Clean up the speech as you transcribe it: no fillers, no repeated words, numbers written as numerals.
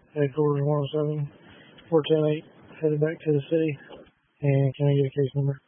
headquarters 107, 410-8, headed back to the city. And can I get a case number?